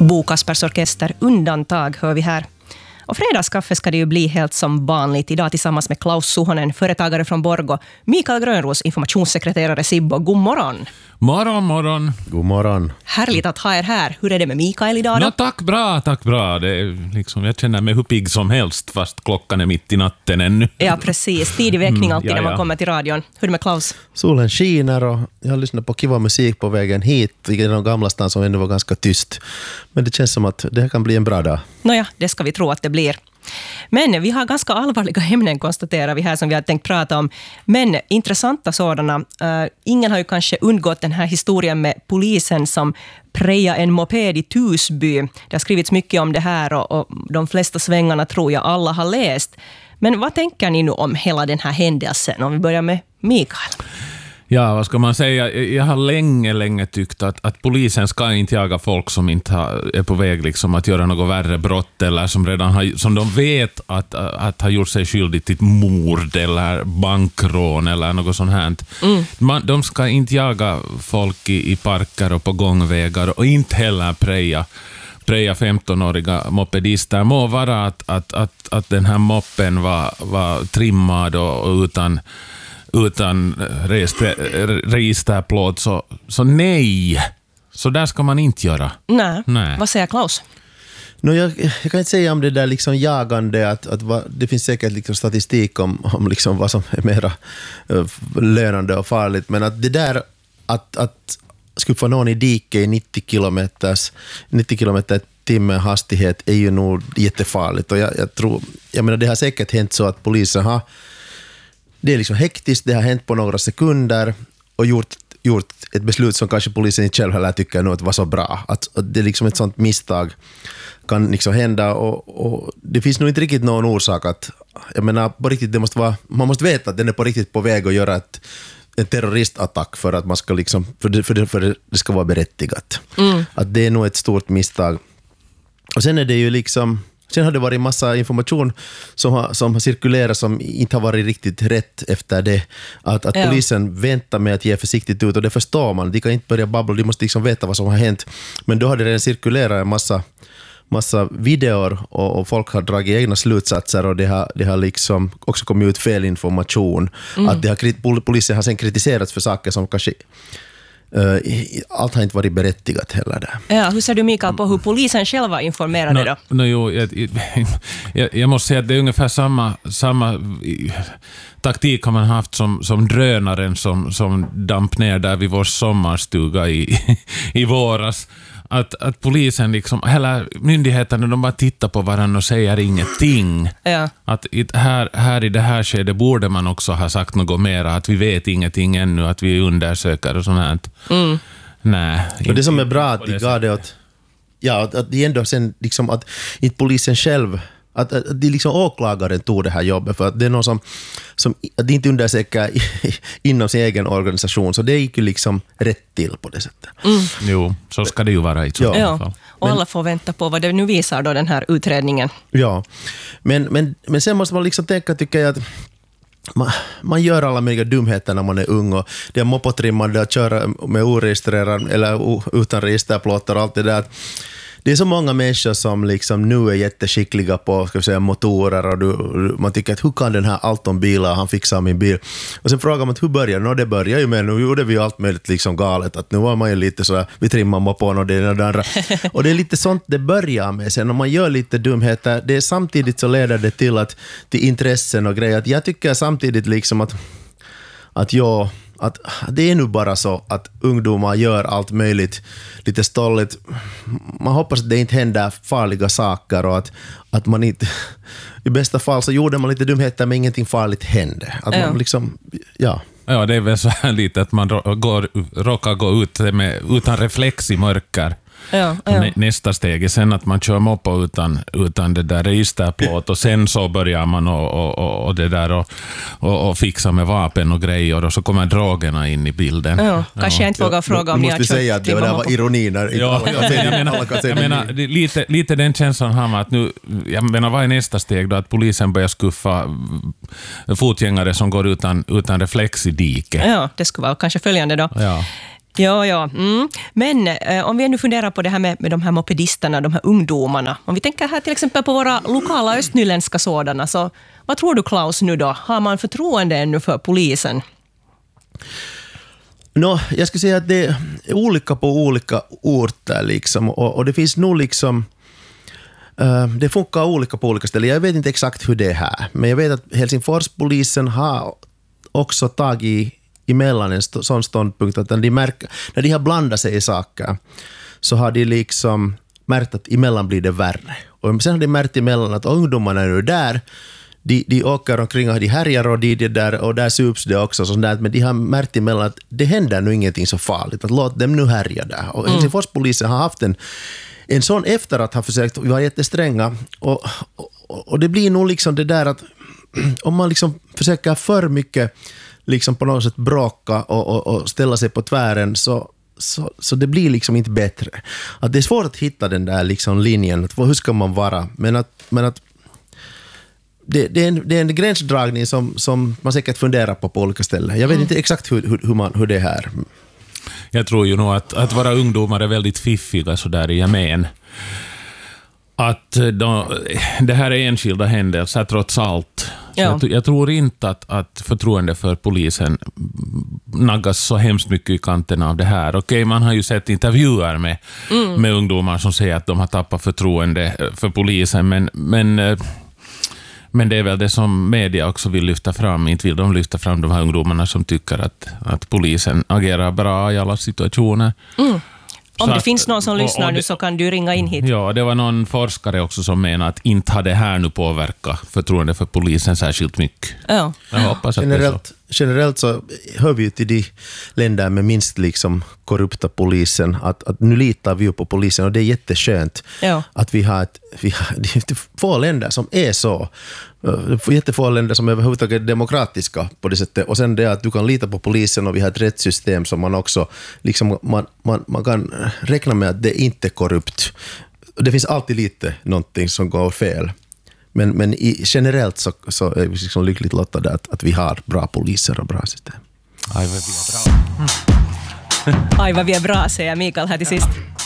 Bo Kaspers Orkester, Undantag hör vi här. Och fredagskaffe ska det ju bli helt som vanligt. Idag tillsammans med Klaus Suhonen, företagare från Borgå, Mikael Grönros, informationssekreterare Sibbo. God morgon. Morgon. God morgon. Härligt att ha er här. Hur är det med Mikael idag då? Tack bra. Det är liksom, jag känner mig hur pigg som helst fast klockan är mitt i natten ännu. Ja, precis. Tidig väckning alltid när man kommer till radion. Hur är det med Klaus? Solen skiner och jag har lyssnat på kiva musik på vägen hit, vilket är de gamla stan som ändå var ganska tyst. Men det känns som att det här kan bli en bra dag. Nåja, det ska vi tro att det blir. Men vi har ganska allvarliga ämnen, konstaterar vi här, som vi har tänkt prata om. Men intressanta sådana. Ingen har ju kanske undgått den här historien med polisen som preja en moped i Tusby. Det har skrivits mycket om det här och de flesta svängarna tror jag alla har läst. Men vad tänker ni nu om hela den här händelsen? Om vi börjar med Mikael. Ja, vad ska man säga? Jag har länge tyckt att polisen ska inte jaga folk som inte är på väg liksom att göra något värre brott eller som redan har, som de vet att har gjort sig skyldig till mord eller bankrån eller något sånt här. De ska inte jaga folk i parker och på gångvägar och inte heller preja 15-åriga mopedister. Må vara att den här moppen var trimmad och utan registerplåt, så nej. Så där ska man inte göra. Nej. Vad säger Klaus? Jag kan inte säga om det där liksom jagande, det finns säkert liksom statistik om liksom vad som är mera lönande och farligt, men att det där att skuffa någon i dike i 90 kilometer timme hastighet är ju nog jättefarligt. Och jag menar, det har säkert hänt så att polisen har, det är liksom hektiskt, det har hänt på några sekunder och gjort ett beslut som kanske polisen inte själv heller tycker nog att var så bra. Att det är liksom ett sånt misstag kan liksom hända och det finns nog inte riktigt någon orsak att, jag menar, på riktigt, man måste veta att den är på riktigt på väg att göra en terroristattack för att man ska liksom, för det ska vara berättigat. Att det är nog ett stort misstag. Och sen är det ju liksom, sen har det varit massa information som har cirkulerat som inte har varit riktigt rätt efter det. Att polisen väntar med att ge försiktigt ut, och det förstår man. De kan inte börja babbla, de måste liksom veta vad som har hänt. Men då har det redan cirkulerat en massa videor och folk har dragit egna slutsatser och det har liksom också kommit ut fel information. Att polisen har sen kritiserats för saker som kanske allt har inte varit berättigat heller där. Ja, hur ser du, Mikael, på hur polisen själva informerade då? Jag måste säga att det är ungefär samma taktik har man haft som drönaren som damp ner där vid vår sommarstuga i våras. Att polisen liksom, hela myndigheterna, de bara tittar på varandra och säger ingenting. Ja. Att här i det här skedet borde man också ha sagt något mer, att vi vet ingenting ännu, att vi undersöker och sånt här. Nej. Och det som är bra att de gav det åt, att det ändå sen liksom att inte polisen själv, att det liksom åklagaren tog det här jobbet, för att det är någon som att det inte undersöker inom sin egen organisation, så det gick ju liksom rätt till på det sättet. Jo, så ska det ju vara i så fall. Och alla får vänta på vad det nu visar då, den här utredningen. Ja, men sen måste man liksom tänka, tycker jag, att man gör alla möjliga dumheter när man är ung, och det är moppotrimmande att köra med oregistrerad eller utan registerplåtar och allt det där. Det är så många människor som liksom nu är jätteskickliga på, ska vi säga, motorer, och man tycker att hur kan den här allt om bilar, han fixar min bil. Och sen frågar man hur börjar det? Det börjar ju med, nu gjorde vi allt möjligt liksom galet, att nu var man ju lite så här, vi trimmar moppon och det ena och det andra. Och det är lite sånt det börjar med. Sen om man gör lite dumheter, det är samtidigt så leder det till intressen och grejer. Att jag tycker samtidigt liksom att det är nu bara så att ungdomar gör allt möjligt lite stolligt. Man hoppas att det inte händer farliga saker, och att man inte, i bästa fall så gjorde man lite dumheter men ingenting farligt hände. Att man liksom, Ja, det är väl så här lite att man råkar gå ut utan reflex i mörker. Ja. Nästa steg är sen att man kör moppo utan det där registerplåt, och sen så börjar man och det där och fixa med vapen och grejer, och så kommer drogerna in i bilden. Kanske jag inte vågar fråga om ni har kört. Måste säga att det där var ironin. Jag menar lite den känslan har man att nu, jag menar, vad är nästa steg då? Att polisen börjar skuffa fotgängare som går utan reflex i diket. Ja, det skulle vara kanske följande då. Ja. Ja. Men om vi nu funderar på det här med de här mopedisterna, de här ungdomarna. Om vi tänker här till exempel på våra lokala östnyländska sådana, så vad tror du, Klaus, nu då? Har man förtroende ännu för polisen? Jag skulle säga att det är olika på olika orter liksom, och det finns nog liksom det funkar olika på olika ställen. Jag vet inte exakt hur det är här, men jag vet att Helsingforspolisen har också tagit emellan en sån ståndpunkt att när de har blandat sig i saker, så har de liksom märkt att emellan blir det värre. Och sen har de märkt emellan att ungdomarna är nu där, de åker omkring och de härjar och de där, och där sups det också. Sånt där, men de har märkt emellan att det händer nu ingenting så farligt, att låt dem nu härja där. Och Helsingforspolisen har haft en sån efter att ha försökt vara jättestränga, och det blir nog liksom det där att om man liksom försöker för mycket liksom på något sätt bråka och ställa sig på tvären, så det blir liksom inte bättre. Att det är svårt att hitta den där liksom linjen, att hur ska man vara, men att det är en gränsdragning som man säkert funderar på olika ställen. Jag vet inte exakt hur det är här. Jag tror ju nog att våra ungdomar är väldigt fiffiga så där i gemen. Att det här är enskilda händelser trots allt. Ja. Jag tror inte att förtroende för polisen naggas så hemskt mycket i kanten av det här. Okej, man har ju sett intervjuer med ungdomar som säger att de har tappat förtroende för polisen, men det är väl det som media också vill lyfta fram. Inte vill de lyfta fram de här ungdomarna som tycker att polisen agerar bra i alla situationer. Om det finns någon som lyssnar nu, så kan du ringa in hit. Ja, det var någon forskare också som menar att inte har det här nu påverkat förtroende för polisen särskilt mycket. Ja. Jag hoppas att det är så. Generellt så hör vi ju till de länder med minst liksom korrupta polisen, att nu litar vi ju på polisen, och det är jätteskönt att vi har få länder som är så, jättefå länder som är överhuvudtaget demokratiska på det sättet, och sen det att du kan lita på polisen, och vi har ett rättssystem som man också liksom, man kan räkna med att det inte är korrupt. Det finns alltid lite någonting som går fel. Men generellt så är vi liksom lyckligt lottade att vi har bra poliser och bra system. Aj, vad vi är bra. Aj, vad vi är bra, säger Mikael här till sist.